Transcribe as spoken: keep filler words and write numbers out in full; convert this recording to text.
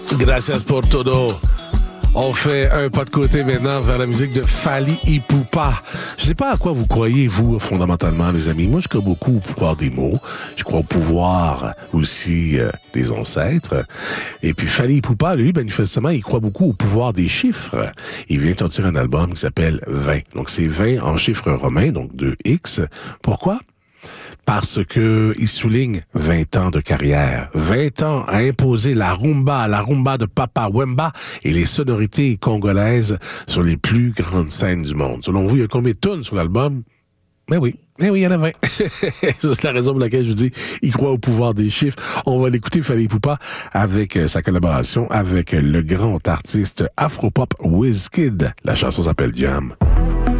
Gracias por todo. On fait un pas de côté maintenant vers la musique de Fally Ipupa. Je sais pas à quoi vous croyez, vous, fondamentalement, mes amis. Moi, je crois beaucoup au pouvoir des mots. Je crois au pouvoir aussi euh, des ancêtres. Et puis, Fally Ipupa, lui, manifestement, il croit beaucoup au pouvoir des chiffres. Il vient de sortir un album qui s'appelle vingt. Donc, c'est vingt en chiffres romains, donc deux X. Pourquoi? Parce que il souligne vingt ans de carrière, vingt ans à imposer la rumba, la rumba de Papa Wemba et les sonorités congolaises sur les plus grandes scènes du monde. Selon vous, il y a combien de tonnes sur l'album? Mais oui, mais oui, il y en a vingt. C'est la raison pour laquelle je vous dis, il croit au pouvoir des chiffres. On va l'écouter, Fally Ipupa, avec sa collaboration avec le grand artiste afro-pop Wizkid. La chanson s'appelle Jam.